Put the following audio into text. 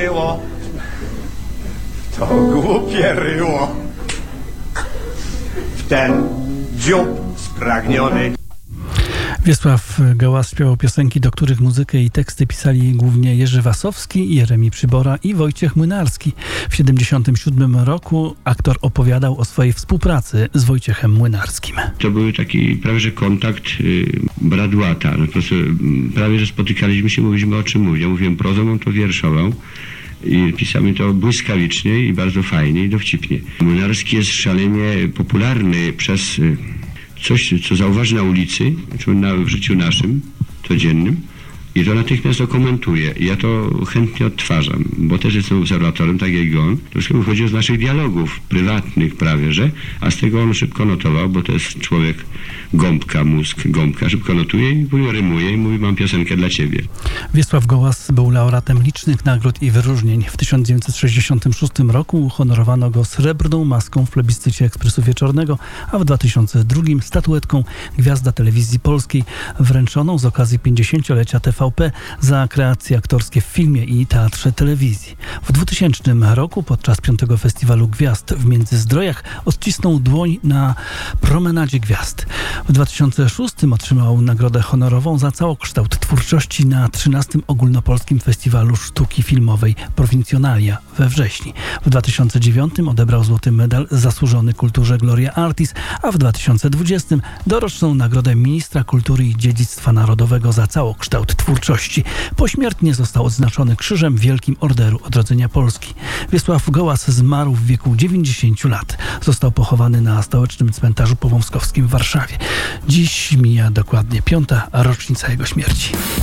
Było. To głupie ryło. W ten dziób spragniony. Wiesław Gołas śpiewał piosenki, do których muzykę i teksty pisali głównie Jerzy Wasowski, Jeremi Przybora i Wojciech Młynarski. W 1977 roku aktor opowiadał o swojej współpracy z Wojciechem Młynarskim. To był taki prawie że kontakt brat-łata. No, po prostu prawie że spotykaliśmy się, mówiliśmy o czym mówię. Ja mówiłem prozą, on to wierszował. I pisamy to błyskawicznie i bardzo fajnie i dowcipnie. Młynarski jest szalenie popularny przez coś, co zauważy na ulicy, czy w życiu naszym, codziennym, i to natychmiast to komentuje. I ja to chętnie odtwarzam, bo też jestem obserwatorem, tak jak on. To wszystko wychodzi z naszych dialogów prywatnych prawie, że, a z tego on szybko notował, bo to jest człowiek gąbka, mózg gąbka, szybko notuje i rymuje i mówi, mam piosenkę dla ciebie. Wiesław Gołas był laureatem licznych nagród i wyróżnień. W 1966 roku uhonorowano go srebrną maską w plebiscycie Ekspresu Wieczornego, a w 2002 statuetką Gwiazda Telewizji Polskiej wręczoną z okazji 50-lecia TVP za kreacje aktorskie w filmie i teatrze telewizji. W 2000 roku podczas 5. Festiwalu Gwiazd w Międzyzdrojach odcisnął dłoń na Promenadzie Gwiazd. W 2006 otrzymał nagrodę honorową za całokształt twórczości na 13. Ogólnopolskim Festiwalu Sztuki Filmowej Prowincjonalia we wrześniu. W 2009 odebrał złoty medal zasłużony kulturze Gloria Artis, a w 2020 doroczną nagrodę Ministra Kultury i Dziedzictwa Narodowego za całokształt twórczości. Pośmiertnie został odznaczony Krzyżem Wielkim Orderu Odrodzenia Polski. Wiesław Gołas zmarł w wieku 90 lat. Został pochowany na stołecznym cmentarzu powązkowskim w Warszawie. Dziś mija dokładnie 5. rocznica jego śmierci.